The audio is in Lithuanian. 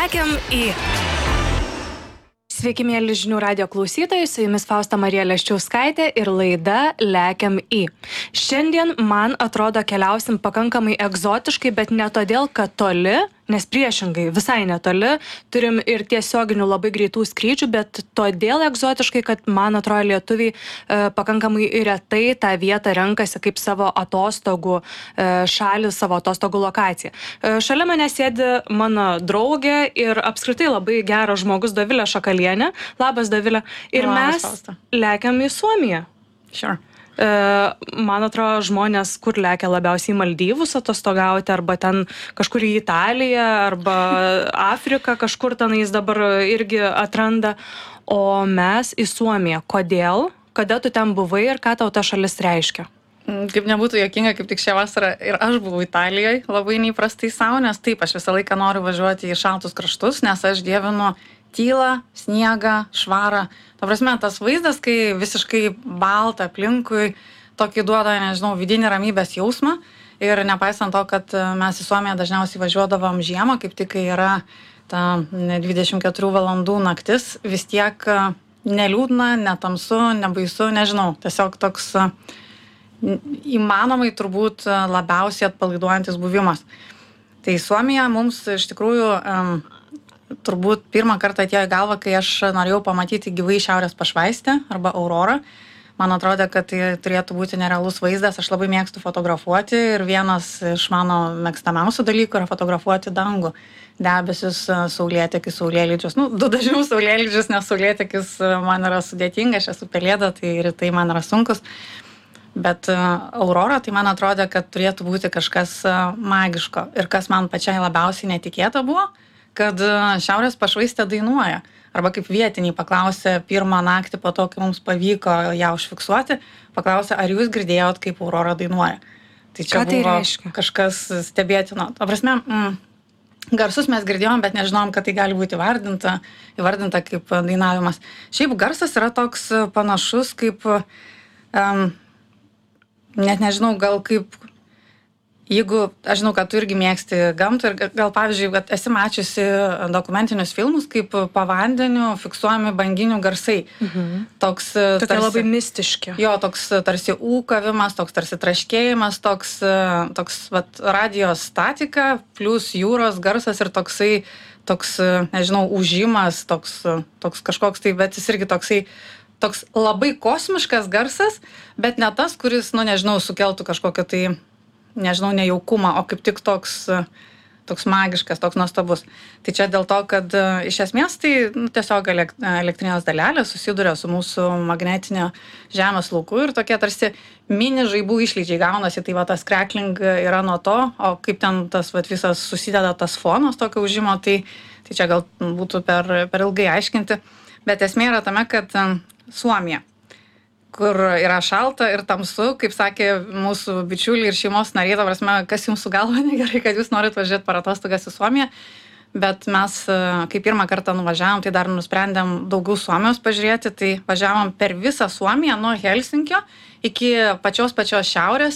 Lekiam į. Sveiki, mėly žinių radijo klausytojai, su jumis Fausta Marija Leščiauskaitė ir laida Lekiam į. Šiandien, man atrodo, keliausim pakankamai egzotiškai, bet ne todėl, kad toli, nes priešingai, visai netoli, turim ir tiesioginių labai greitų skrydžių, bet todėl egzotiškai, kad, man atrodo, lietuviai pakankamai retai tą vietą renkasi kaip savo atostogų šalį, savo atostogų lokaciją. Šalia mane sėdi mano draugė ir apskritai labai geras žmogus Dovilė Šakalienė. Labas, Dovilė. Ir Labas, mes Fausta. lekiam į Suomiją. Sure. Man atrodo, žmonės, kur lekia labiausiai į Maldyvus atostogauti, arba ten kažkur į Italiją, arba Afriką kažkur tenais dabar irgi atranda, o mes į Suomiją. Kodėl? Kada tu ten buvai ir ką tau ta šalis reiškia? Kaip nebūtų juokinga, kaip tik šią vasarą ir aš buvau Italijoje, labai neįprastai savo, nes taip, aš visą laiką noriu važiuoti į šaltus kraštus, nes aš dievinu tylą, sniegą, švarą. Ta prasme, tas vaizdas, kai visiškai balta aplinkui, tokį duoda, nežinau, vidinį ramybės jausmą. Ir nepaisant to, kad mes į Suomiją dažniausiai važiuodavom žiemą, kaip tik kai yra ta 24 valandų naktis, vis tiek neliūdna, netamsu, nebaisu, nežinau, tiesiog toks įmanomai turbūt labiausiai atpalaiduojantis buvimas. Tai Suomija mums iš tikrųjų turbūt pirmą kartą atėjo į galvą, kai aš norėjau pamatyti gyvai šiaurės pašvaistę arba aurorą. Man atrodė, kad tai turėtų būti nerealus vaizdas. Aš labai mėgstu fotografuoti ir vienas iš mano mėgstamiausių dalykų yra fotografuoti dangų. Debesis, saulėtekis, saulėlydžius. Du dažniau saulėlydžius, nes saulėtekis man yra sudėtinga, aš esu pelėda, tai rytai man yra sunkus. Bet aurora, tai man atrodė, kad turėtų būti kažkas magiško. Ir kas man pačiai labiausiai netikėta buvo, kad šiaurės pašvaistė dainuoja. Arba kaip vietiniai paklausė pirmą naktį po to, kai mums pavyko ją užfiksuoti, paklausė, ar jūs girdėjot, kaip aurora dainuoja. Tai čia ką tai buvo reiškia? Kažkas stebėtino. Ta prasme, garsus mes girdėjom, bet nežinom, kad tai gali būti įvardinta kaip dainavimas. Šiaip garsas yra toks panašus kaip, net nežinau, gal kaip, jeigu, aš žinau, kad tu irgi mėgsti gamtą ir gal, pavyzdžiui, kad esi mačiusi dokumentinius filmus, kaip po vandeniu fiksuojami banginių garsai. Toks Tokie tarsi, labai mistiški. jo, toks tarsi ūkavimas, toks tarsi traškėjimas, toks vat, radio statika, plus jūros garsas ir toks, nežinau, ūžimas, toks kažkoks tai, bet jis irgi toks labai kosmiškas garsas, bet ne tas, kuris, nežinau, sukeltų kažkokią tai, nežinau, nejaukumą, o kaip tik toks magiškas, toks nuostabus. Tai čia dėl to, kad iš esmės tai tiesiog elektrinės dalelės susiduria su mūsų magnetinio žemės lauku ir tokie tarsi mini žaibų išlydžiai gaunasi, tai va tas crackling yra nuo to, o kaip ten tas va, visas susideda tas fonas tokio užimo, tai čia gal būtų per ilgai aiškinti. Bet esmė yra tame, kad Suomija, kur yra šalta ir tamsu, kaip sakė mūsų bičiuliai ir šeimos nariai, ta prasme, kas jums su galva negerai, kad jūs norit važiuoti per atostogas į Suomiją, bet mes, kai pirmą kartą nuvažiavom, tai dar nusprendėm daugiau Suomijos pažiūrėti, tai važiavom per visą Suomiją nuo Helsinkio iki pačios šiaurės